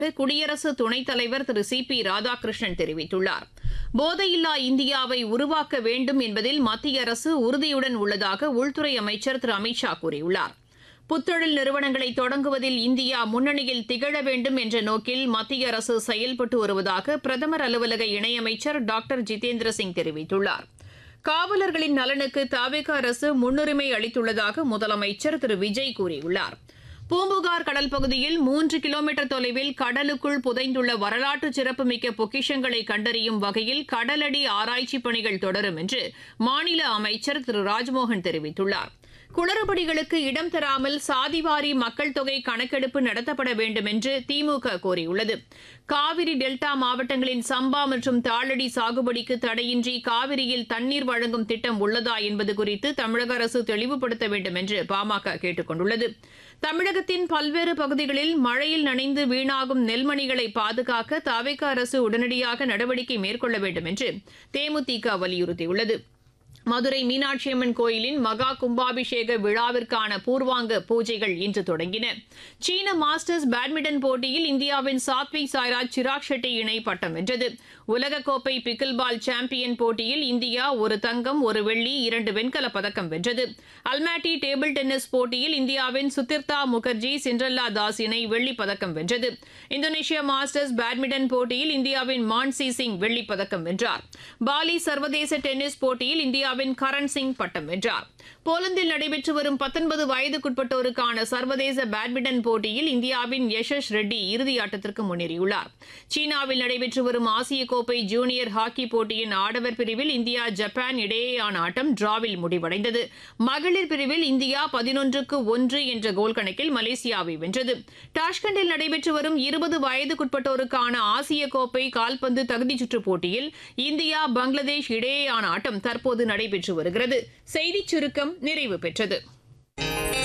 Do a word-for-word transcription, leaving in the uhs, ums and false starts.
குடியரசு துணைத் தலைவர் திரு சி பி ராதாகிருஷ்ணன் தெரிவித்துள்ளார். போதையில்லா இந்தியாவை உருவாக்க வேண்டும் என்பதில் மத்திய அரசு உறுதியுடன் உள்ளதாக உள்துறை அமைச்சர் திரு அமித் ஷா கூறியுள்ளார். புத்தொழில் நிறுவனங்களை தொடங்குவதில் இந்தியா முன்னணியில் திகழ வேண்டும் என்ற நோக்கில் மத்திய அரசு செயல்பட்டு வருவதாக பிரதமர் அலுவலக இணையமைச்சர் டாக்டர் ஜிதேந்திர சிங் தெரிவித்துள்ளார். காவலர்களின் நலனுக்கு தவிக அரசு முன்னுரிமை அளித்துள்ளதாக முதலமைச்சர் திரு விஜய் கூறியுள்ளார். பூம்புகார் கடல் பகுதியில் மூன்று கிலோமீட்டர் தொலைவில் கடலுக்குள் புதைந்துள்ள வரலாற்று சிறப்புமிக்க பொக்கிஷங்களை கண்டறியும் வகையில் கடலடி ஆராய்ச்சிப் பணிகள் தொடரும் என்று மாநில அமைச்சர் திரு ராஜ்மோகன் தெரிவித்துள்ளார். குளறுபடிகளுக்கு இடம் தராமல் சாதிவாரி மக்கள் தொகை கணக்கெடுப்பு நடத்தப்பட வேண்டும் என்று திமுக கோரியுள்ளது. காவிரி டெல்டா மாவட்டங்களின் சம்பா மற்றும் தாளடி சாகுபடிக்கு தடையின்றி காவிரியில் தண்ணீர் வழங்கும் திட்டம் உள்ளதா என்பது குறித்து தமிழக அரசு தெளிவுபடுத்த வேண்டும் என்று பாமக கேட்டுக் கொண்டுள்ளது. தமிழகத்தின் பல்வேறு பகுதிகளில் மழையில் நனைந்து வீணாகும் நெல்மணிகளை பாதுகாக்க தவிக அரசு உடனடியாக நடவடிக்கை மேற்கொள்ள வேண்டும் என்று தேமுதிக வலியுறுத்தியுள்ளது. மதுரை மீனாட்சியம்மன் கோயிலின் மகா கும்பாபிஷேக விழாவிற்கான பூர்வாங்க பூஜைகள் இன்று தொடங்கின. சீன மாஸ்டர்ஸ் பேட்மிண்டன் போட்டியில் இந்தியாவின் சாத்விக் சாய்ராஜ் சிராக் ஷெட்டி இணை பட்டம் வென்றது. உலகக்கோப்பை பிக்கில் பால் சாம்பியன் போட்டியில் இந்தியா ஒரு தங்கம் ஒரு வெள்ளி இரண்டு வெண்கலப் பதக்கம் வென்றது. அல்மாட்டி டேபிள் டென்னிஸ் போட்டியில் இந்தியாவின் சுதிர்தா முகர்ஜி சிண்ட்ரெல்லா தாஸ் இணை வெள்ளிப் பதக்கம் வென்றது. இந்தோனேஷியா மாஸ்டர்ஸ் பேட்மிண்டன் போட்டியில் இந்தியாவின் மான்சி சிங் வெள்ளிப் பதக்கம் வென்றார். பாலி சர்வதேச டென்னிஸ் போட்டியில் இந்தியா கரண் சிங் பட்டம் வென்றார். போலந்தில் நடைபெற்று வரும் பத்தொன்பது வயதுக்குட்பட்டோருக்கான சர்வதேச பேட்மிண்டன் போட்டியில் இந்தியாவின் யஷஸ் ரெட்டி இறுதியாட்டத்திற்கு முன்னேறியுள்ளார். சீனாவில் நடைபெற்று வரும் ஆசிய கோப்பை ஜூனியர் ஹாக்கி போட்டியின் ஆடவர் பிரிவில் இந்தியா ஜப்பான் இடையேயான ஆட்டம் டிராவில் முடிவடைந்தது. மகளிர் பிரிவில் இந்தியா பதினொன்றுக்கு ஒன்று என்ற கோல் கணக்கில் மலேசியாவை வென்றது. டாஷ்கண்டில் நடைபெற்று வரும் இருபது வயதுக்குட்பட்டோருக்கான ஆசிய கோப்பை கால்பந்து தகுதிச் சுற்றுப் போட்டியில் இந்தியா பங்களாதேஷ் இடையேயான ஆட்டம் தற்போது நடைபெற்று வருகிறது. செய்திச் சுருக்கம் நிறைவு பெற்றது.